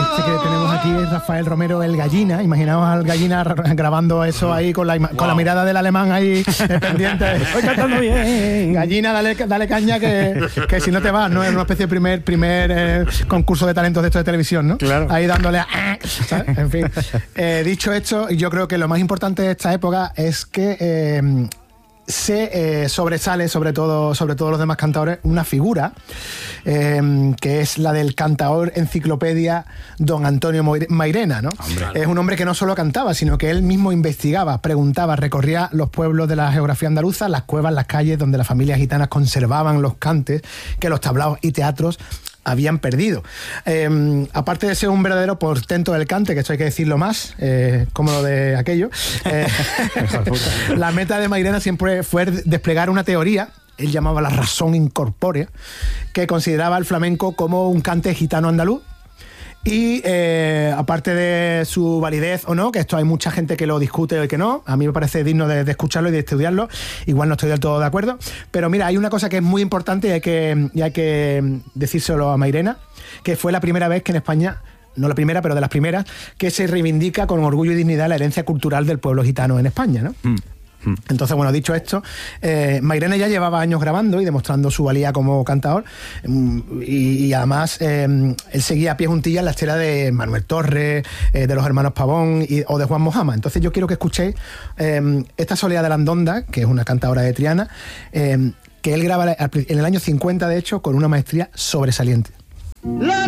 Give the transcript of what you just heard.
Así que tenemos aquí a Rafael Romero, el Gallina. Imaginaos al Gallina grabando eso ahí con la mirada del alemán ahí pendiente. Estoy cantando bien. Gallina, dale caña que si no te vas, ¿no? Es una especie de primer concurso de talentos de esto de televisión, ¿no? Claro. Ahí dándole ¿sabes? En fin. Dicho esto, yo creo que lo más importante de esta época es que se sobresale sobre todos los demás cantadores una figura que es la del cantaor enciclopedia don Antonio Mairena, ¿no? Es un hombre que no solo cantaba, sino que él mismo investigaba, preguntaba, recorría los pueblos de la geografía andaluza, las cuevas, las calles donde las familias gitanas conservaban los cantes que los tablaos y teatros habían perdido. Aparte de ser un verdadero portento del cante, que esto hay que decirlo más, como lo de aquello, la meta de Mairena siempre fue desplegar una teoría, él llamaba la razón incorpórea, que consideraba el flamenco como un cante gitano andaluz. Y aparte de su validez o no, que esto hay mucha gente que lo discute y que no, a mí me parece digno de escucharlo y de estudiarlo, igual no estoy del todo de acuerdo, pero mira, hay una cosa que es muy importante y hay que decírselo a Mairena, que fue la primera vez que en España, no la primera, pero de las primeras, que se reivindica con orgullo y dignidad la herencia cultural del pueblo gitano en España, ¿no? Entonces, bueno, dicho esto, Mairena ya llevaba años grabando y demostrando su valía como cantador, y además él seguía a pie juntilla en la estela de Manuel Torres, de los hermanos Pavón o de Juan Mojama. Entonces yo quiero que escuchéis esta Soledad de la Andonda, que es una cantadora de Triana, que él graba en el año 50, de hecho, con una maestría sobresaliente.